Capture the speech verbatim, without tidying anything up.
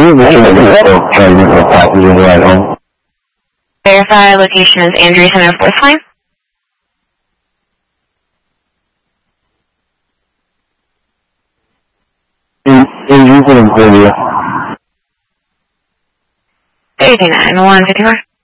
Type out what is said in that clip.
try to get the property and ride home. Verify location is Andreessen Air Force Line. Andreessen and Columbia. thirty-nine, one fifty-four.